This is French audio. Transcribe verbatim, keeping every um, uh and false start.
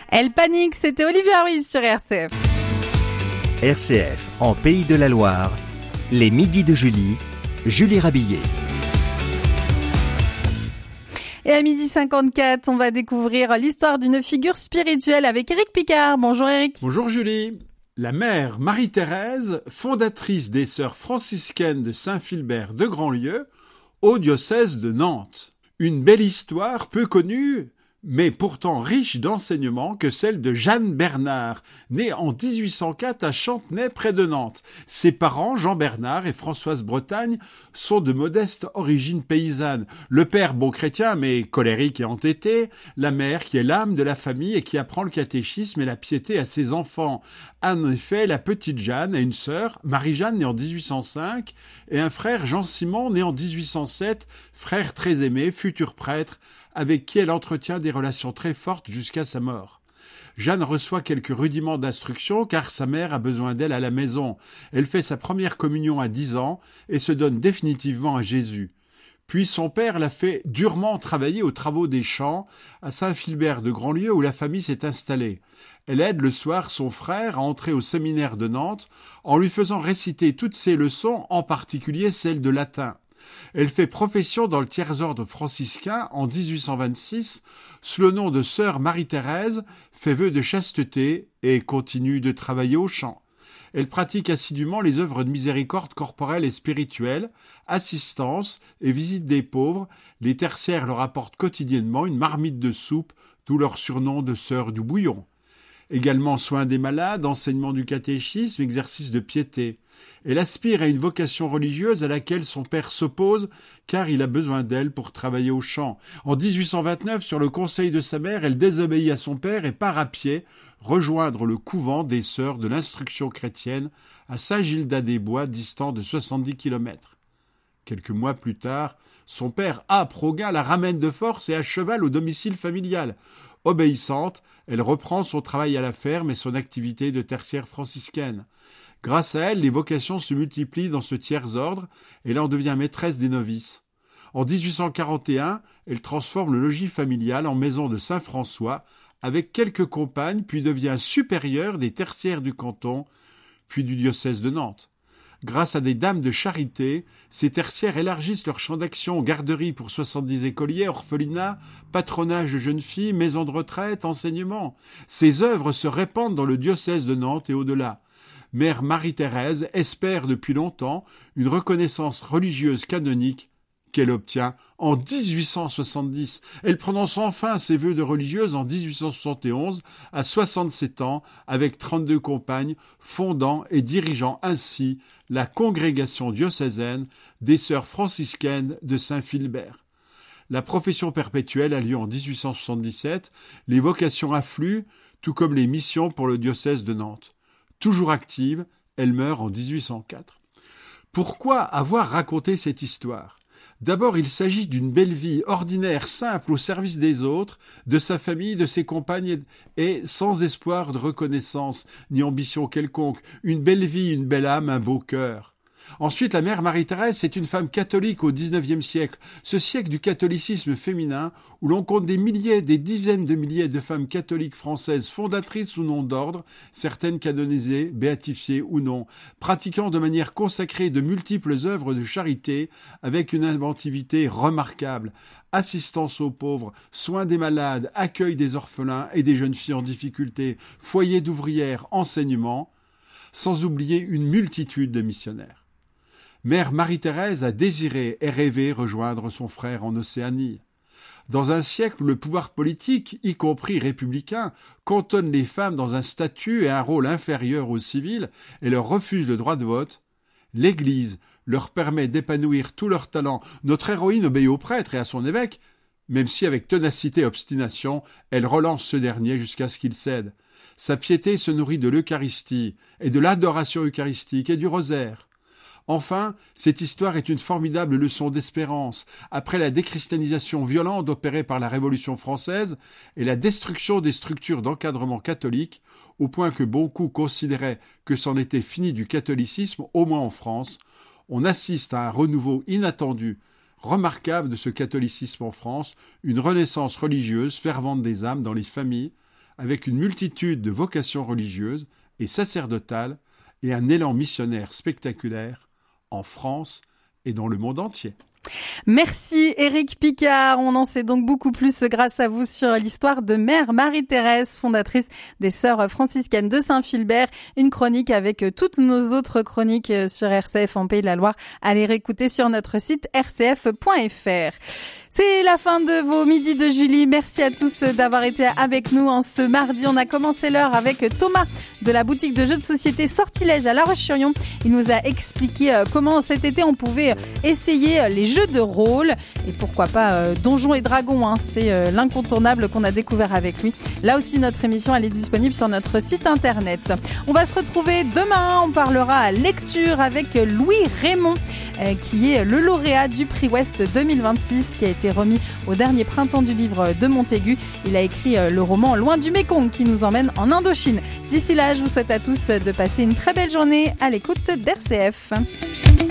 Elle panique, c'était Olivia Ruiz sur R C F. R C F en Pays de la Loire, les midis de Julie, Julie Rabillet. Et à midi cinquante-quatre, on va découvrir l'histoire d'une figure spirituelle avec Éric Picard. Bonjour Éric. Bonjour Julie. La mère Marie-Thérèse, fondatrice des sœurs franciscaines de Saint-Philbert de Grandlieu, au diocèse de Nantes. Une belle histoire peu connue, mais pourtant riche d'enseignements, que celle de Jeanne Bernard, née en dix-huit cent quatre à Chantenay près de Nantes. Ses parents, Jean Bernard et Françoise Bretagne, sont de modeste origine paysanne. Le père, bon chrétien, mais colérique et entêté, la mère qui est l'âme de la famille et qui apprend le catéchisme et la piété à ses enfants. En effet, la petite Jeanne a une sœur, Marie-Jeanne, née en dix-huit cent cinq, et un frère, Jean-Simon, né en dix-huit cent sept, frère très aimé, futur prêtre, avec qui elle entretient des relations très fortes jusqu'à sa mort. Jeanne reçoit quelques rudiments d'instruction car sa mère a besoin d'elle à la maison. Elle fait sa première communion à dix ans et se donne définitivement à Jésus. Puis son père l'a fait durement travailler aux travaux des champs à Saint-Philbert de Grandlieu où la famille s'est installée. Elle aide le soir son frère à entrer au séminaire de Nantes en lui faisant réciter toutes ses leçons, en particulier celles de latin. Elle fait profession dans le tiers-ordre franciscain en dix-huit cent vingt-six sous le nom de sœur Marie-Thérèse, fait vœu de chasteté et continue de travailler au champ. Elle pratique assidûment les œuvres de miséricorde corporelle et spirituelle, assistance et visite des pauvres. Les tertiaires leur apportent quotidiennement une marmite de soupe, d'où leur surnom de sœur du bouillon. Également soin des malades, enseignement du catéchisme, exercice de piété. Elle aspire à une vocation religieuse à laquelle son père s'oppose car il a besoin d'elle pour travailler au champ. En dix-huit cent vingt-neuf, sur le conseil de sa mère, elle désobéit à son père et part à pied rejoindre le couvent des sœurs de l'instruction chrétienne à Saint-Gildas-des-Bois, distant de soixante-dix kilomètres. Quelques mois plus tard, son père, âpre au gain, la ramène de force et à cheval au domicile familial. Obéissante, elle reprend son travail à la ferme et son activité de tertiaire franciscaine. Grâce à elle, les vocations se multiplient dans ce tiers-ordre et elle en devient maîtresse des novices. En dix-huit cent quarante et un, elle transforme le logis familial en maison de Saint-François avec quelques compagnes, puis devient supérieure des tertiaires du canton, puis du diocèse de Nantes. Grâce à des dames de charité, ces tertiaires élargissent leur champ d'action, garderies pour soixante-dix écoliers, orphelinats, patronage de jeunes filles, maisons de retraite, enseignement. Ces œuvres se répandent dans le diocèse de Nantes et au-delà. Mère Marie-Thérèse espère depuis longtemps une reconnaissance religieuse canonique qu'elle obtient en dix-huit cent soixante-dix. Elle prononce enfin ses vœux de religieuse en dix-huit cent soixante et onze, à soixante-sept ans, avec trente-deux compagnes, fondant et dirigeant ainsi la congrégation diocésaine des sœurs franciscaines de Saint-Philbert. La profession perpétuelle a lieu en dix-huit cent soixante-dix-sept, les vocations affluent, tout comme les missions pour le diocèse de Nantes. Toujours active, elle meurt en dix-huit cent quatre. Pourquoi avoir raconté cette histoire ? D'abord, il s'agit d'une belle vie ordinaire, simple, au service des autres, de sa famille, de ses compagnes, et sans espoir de reconnaissance, ni ambition quelconque. Une belle vie, une belle âme, un beau cœur. Ensuite, la mère Marie-Thérèse, c'est une femme catholique au dix-neuvième siècle, ce siècle du catholicisme féminin, où l'on compte des milliers, des dizaines de milliers de femmes catholiques françaises, fondatrices ou non d'ordre, certaines canonisées, béatifiées ou non, pratiquant de manière consacrée de multiples œuvres de charité, avec une inventivité remarquable, assistance aux pauvres, soins des malades, accueil des orphelins et des jeunes filles en difficulté, foyer d'ouvrières, enseignement, sans oublier une multitude de missionnaires. Mère Marie-Thérèse a désiré et rêvé rejoindre son frère en Océanie. Dans un siècle où le pouvoir politique, y compris républicain, cantonne les femmes dans un statut et un rôle inférieurs aux civils et leur refuse le droit de vote, l'Église leur permet d'épanouir tous leurs talents. Notre héroïne obéit au prêtre et à son évêque, même si avec ténacité et obstination, elle relance ce dernier jusqu'à ce qu'il cède. Sa piété se nourrit de l'Eucharistie et de l'adoration eucharistique et du rosaire. Enfin, cette histoire est une formidable leçon d'espérance. Après la déchristianisation violente opérée par la Révolution française et la destruction des structures d'encadrement catholique, au point que beaucoup considéraient que c'en était fini du catholicisme, au moins en France, on assiste à un renouveau inattendu, remarquable de ce catholicisme en France, une renaissance religieuse fervente des âmes dans les familles, avec une multitude de vocations religieuses et sacerdotales et un élan missionnaire spectaculaire en France et dans le monde entier. Merci Éric Picard. On en sait donc beaucoup plus grâce à vous sur l'histoire de Mère Marie-Thérèse, fondatrice des Sœurs franciscaines de Saint-Philbert. Une chronique avec toutes nos autres chroniques sur R C F en Pays de la Loire. Allez réécouter sur notre site r c f point f r. C'est la fin de vos midis de Julie. Merci à tous d'avoir été avec nous en ce mardi. On a commencé l'heure avec Thomas de la boutique de jeux de société Sortilège à La Roche-sur-Yon. Il nous a expliqué comment cet été on pouvait essayer les jeux de rôle et pourquoi pas euh, Donjons et Dragons. Hein, c'est euh, l'incontournable qu'on a découvert avec lui. Là aussi, notre émission elle est disponible sur notre site internet. On va se retrouver demain. On parlera lecture avec Louis Raymond, euh, qui est le lauréat du prix Ouest deux mille vingt-six, qui a été remis au dernier printemps du livre de Montaigu. Il a écrit le roman Loin du Mékong qui nous emmène en Indochine. D'ici là, je vous souhaite à tous de passer une très belle journée à l'écoute d'R C F.